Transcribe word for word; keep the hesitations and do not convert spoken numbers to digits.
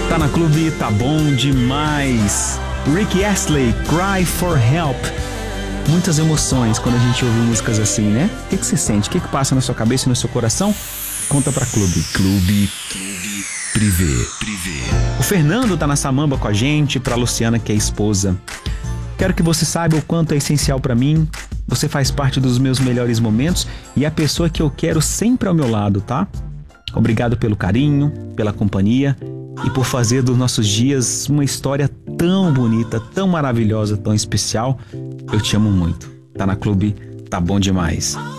Tá na Clube, tá bom demais. Rick Astley, Cry for Help. Muitas emoções quando a gente ouve músicas assim, né? O que, que você sente? O que, que passa na sua cabeça e no seu coração? Conta pra Clube. Clube, Clube Privé. Privé. O Fernando tá na Samamba com a gente, pra Luciana, que é esposa. Quero que você saiba o quanto é essencial pra mim. Você faz parte dos meus melhores momentos e é a pessoa que eu quero sempre ao meu lado, tá? Obrigado pelo carinho, pela companhia e por fazer dos nossos dias uma história tão bonita, tão maravilhosa, tão especial. Eu te amo muito. Tá na Clube, tá bom demais.